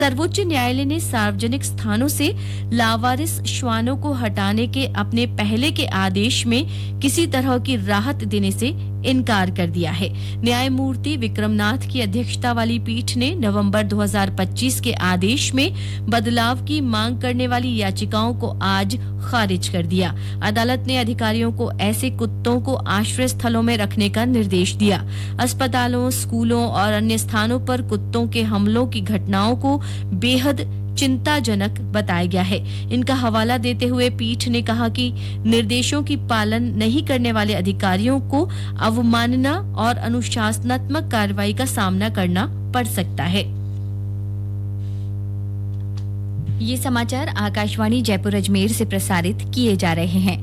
सर्वोच्च न्यायालय ने सार्वजनिक स्थानों से लावारिस श्वानों को हटाने के अपने पहले के आदेश में किसी तरह की राहत देने से इनकार कर दिया है। न्यायमूर्ति विक्रमनाथ की अध्यक्षता वाली पीठ ने नवंबर 2025 के आदेश में बदलाव की मांग करने वाली याचिकाओं को आज खारिज कर दिया। अदालत ने अधिकारियों को ऐसे कुत्तों को आश्रय स्थलों में रखने का निर्देश दिया। अस्पतालों, स्कूलों और अन्य स्थानों पर कुत्तों के हमलों की घटनाओं को बेहद चिंताजनक बताया गया है। इनका हवाला देते हुए पीठ ने कहा कि निर्देशों की पालन नहीं करने वाले अधिकारियों को अवमानना और अनुशासनात्मक कार्रवाई का सामना करना पड़ सकता है। ये समाचार आकाशवाणी जयपुर अजमेर से प्रसारित किए जा रहे हैं।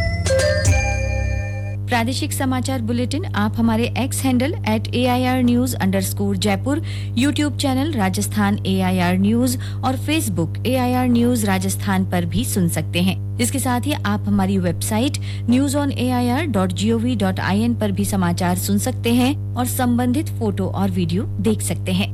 प्रादेशिक समाचार बुलेटिन आप हमारे x handle @AIR_News_जयपुर, YouTube channel Rajasthan AIR news और फेसबुक AIR न्यूज राजस्थान पर भी सुन सकते हैं। इसके साथ ही आप हमारी वेबसाइट newsonair.gov.in पर भी समाचार सुन सकते हैं और संबंधित फोटो और वीडियो देख सकते हैं।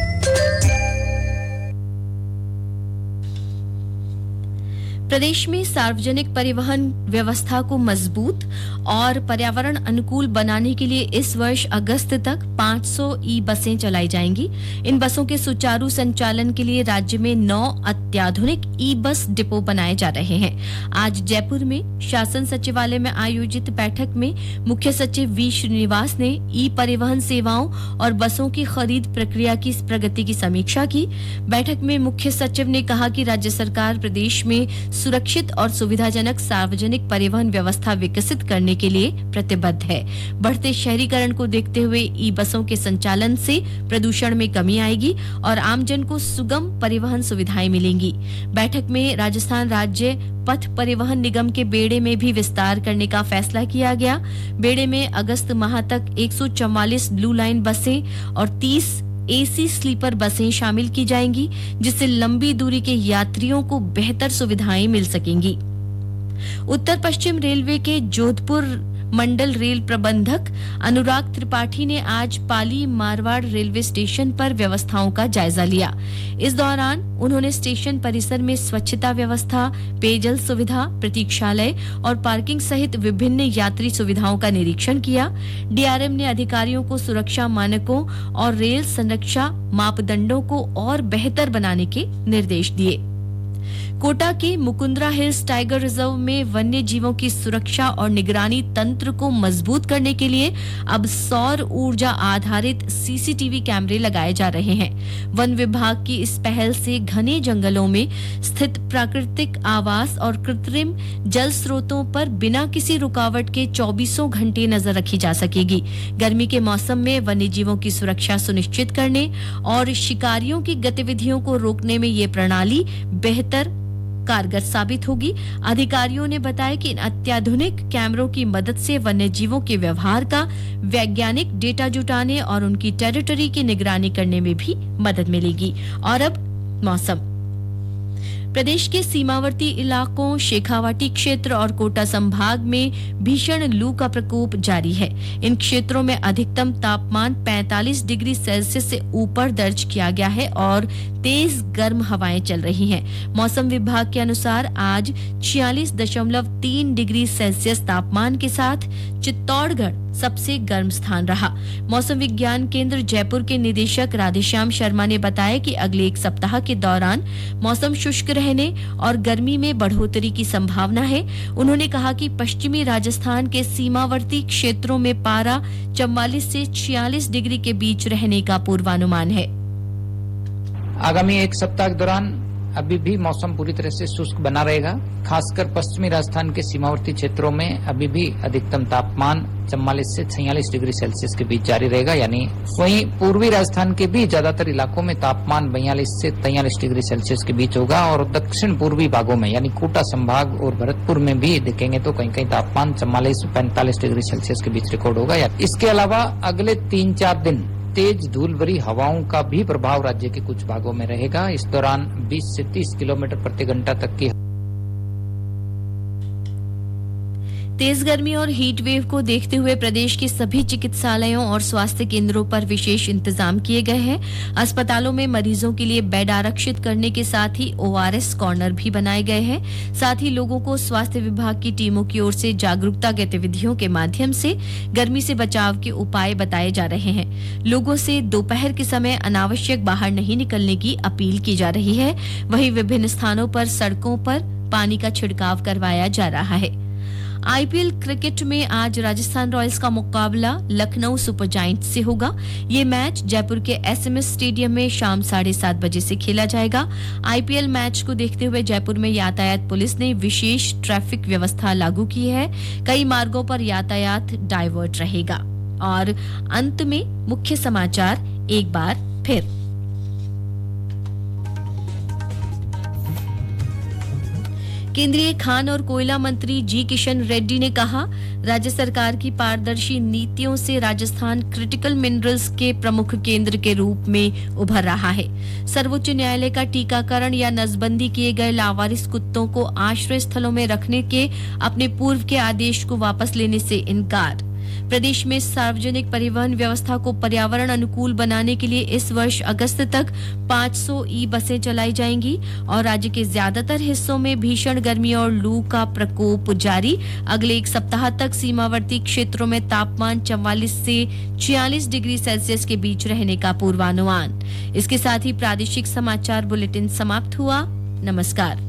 प्रदेश में सार्वजनिक परिवहन व्यवस्था को मजबूत और पर्यावरण अनुकूल बनाने के लिए इस वर्ष अगस्त तक 500 ई बसें चलाई जाएंगी। इन बसों के सुचारू संचालन के लिए राज्य में 9 अत्याधुनिक ई बस डिपो बनाए जा रहे हैं। आज जयपुर में शासन सचिवालय में आयोजित बैठक में मुख्य सचिव वी श्रीनिवास ने ई परिवहन सेवाओं और बसों की खरीद प्रक्रिया की प्रगति की समीक्षा की। बैठक में मुख्य सचिव ने कहा कि राज्य सरकार प्रदेश में सुरक्षित और सुविधाजनक सार्वजनिक परिवहन व्यवस्था विकसित करने के लिए प्रतिबद्ध है। बढ़ते शहरीकरण को देखते हुए ई बसों के संचालन से प्रदूषण में कमी आएगी और आमजन को सुगम परिवहन सुविधाएं मिलेंगी। बैठक में राजस्थान राज्य पथ परिवहन निगम के बेड़े में भी विस्तार करने का फैसला किया गया। बेड़े में अगस्त माह तक 144 ब्लू लाइन बसें और 30 एसी स्लीपर बसें शामिल की जाएंगी, जिससे लंबी दूरी के यात्रियों को बेहतर सुविधाएं मिल सकेंगी। उत्तर पश्चिम रेलवे के जोधपुर मंडल रेल प्रबंधक अनुराग त्रिपाठी ने आज पाली मारवाड़ रेलवे स्टेशन पर व्यवस्थाओं का जायजा लिया। इस दौरान उन्होंने स्टेशन परिसर में स्वच्छता व्यवस्था, पेयजल सुविधा, प्रतीक्षालय और पार्किंग सहित विभिन्न यात्री सुविधाओं का निरीक्षण किया। डीआरएम ने अधिकारियों को सुरक्षा मानकों और रेल संरक्षा मापदंडों को और बेहतर बनाने के निर्देश दिए। कोटा के मुकुंदरा हिल्स टाइगर रिजर्व में वन्य जीवों की सुरक्षा और निगरानी तंत्र को मजबूत करने के लिए अब सौर ऊर्जा आधारित सीसीटीवी कैमरे लगाए जा रहे हैं। वन विभाग की इस पहल से घने जंगलों में स्थित प्राकृतिक आवास और कृत्रिम जल स्रोतों पर बिना किसी रुकावट के 24 घंटे नजर रखी जा सकेगी। गर्मी के मौसम में वन्य जीवों की सुरक्षा सुनिश्चित करने और शिकारियों की गतिविधियों को रोकने में ये प्रणाली बेहतर कारगर साबित होगी। अधिकारियों ने बताया कि इन अत्याधुनिक कैमरों की मदद से वन्य जीवों के व्यवहार का वैज्ञानिक डेटा जुटाने और उनकी टेरिटरी की निगरानी करने में भी मदद मिलेगी। और अब मौसम। प्रदेश के सीमावर्ती इलाकों, शेखावाटी क्षेत्र और कोटा संभाग में भीषण लू का प्रकोप जारी है। इन क्षेत्रों में अधिकतम तापमान 45 डिग्री सेल्सियस से ऊपर दर्ज किया गया है और तेज गर्म हवाएं चल रही हैं। मौसम विभाग के अनुसार आज 46.3 डिग्री सेल्सियस तापमान के साथ चित्तौड़गढ़ सबसे गर्म स्थान रहा। मौसम विज्ञान केंद्र जयपुर के निदेशक राधेश्याम शर्मा ने बताया कि अगले एक सप्ताह के दौरान मौसम शुष्क रहने और गर्मी में बढ़ोतरी की संभावना है। उन्होंने कहा कि पश्चिमी राजस्थान के सीमावर्ती क्षेत्रों में पारा 44 से 46 डिग्री के बीच रहने का पूर्वानुमान है। आगामी एक सप्ताह के दौरान अभी भी मौसम पूरी तरह से शुष्क बना रहेगा। खासकर पश्चिमी राजस्थान के सीमावर्ती क्षेत्रों में अभी भी अधिकतम तापमान 44 से 46 डिग्री सेल्सियस के बीच जारी रहेगा। यानी वहीं पूर्वी राजस्थान के भी ज्यादातर इलाकों में तापमान 42 से 43 डिग्री सेल्सियस के बीच होगा और दक्षिण पूर्वी भागों में यानी कोटा संभाग और भरतपुर में भी देखेंगे तो कहीं कहीं तापमान 44 से 45 डिग्री सेल्सियस के बीच रिकॉर्ड होगा। इसके अलावा अगले 3-4 दिन तेज धूल भरी हवाओं का भी प्रभाव राज्य के कुछ भागों में रहेगा। इस दौरान 20 से 30 किलोमीटर प्रति घंटा तक की तेज गर्मी और हीट वेव को देखते हुए प्रदेश के सभी चिकित्सालयों और स्वास्थ्य केंद्रों पर विशेष इंतजाम किए गए हैं। अस्पतालों में मरीजों के लिए बेड आरक्षित करने के साथ ही ORS कॉर्नर भी बनाए गए हैं। साथ ही लोगों को स्वास्थ्य विभाग की टीमों की ओर से जागरूकता गतिविधियों के माध्यम से गर्मी से बचाव के उपाय बताए जा रहे हैं। लोगों से दोपहर के समय अनावश्यक बाहर नहीं निकलने की अपील की जा रही है। वहीं विभिन्न स्थानों पर सड़कों पर पानी का छिड़काव करवाया जा रहा है। IPL क्रिकेट में आज राजस्थान रॉयल्स का मुकाबला लखनऊ सुपर जायंट्स से होगा। ये मैच जयपुर के SMS स्टेडियम में शाम 7:30 बजे से खेला जाएगा। IPL मैच को देखते हुए जयपुर में यातायात पुलिस ने विशेष ट्रैफिक व्यवस्था लागू की है। कई मार्गों पर यातायात डाइवर्ट रहेगा। और अंत में मुख्य समाचार एक बार फिर। केंद्रीय खान और कोयला मंत्री जी किशन रेड्डी ने कहा, राज्य सरकार की पारदर्शी नीतियों से राजस्थान क्रिटिकल मिनरल्स के प्रमुख केंद्र के रूप में उभर रहा है। सर्वोच्च न्यायालय का टीकाकरण या नसबंदी किए गए लावारिस कुत्तों को आश्रय स्थलों में रखने के अपने पूर्व के आदेश को वापस लेने से इनकार। प्रदेश में सार्वजनिक परिवहन व्यवस्था को पर्यावरण अनुकूल बनाने के लिए इस वर्ष अगस्त तक 500 ई-बसें चलाई जाएंगी। और राज्य के ज्यादातर हिस्सों में भीषण गर्मी और लू का प्रकोप जारी। अगले एक सप्ताह तक सीमावर्ती क्षेत्रों में तापमान 44 से 46 डिग्री सेल्सियस के बीच रहने का पूर्वानुमान। इसके साथ ही प्रादेशिक समाचार बुलेटिन समाप्त हुआ। नमस्कार।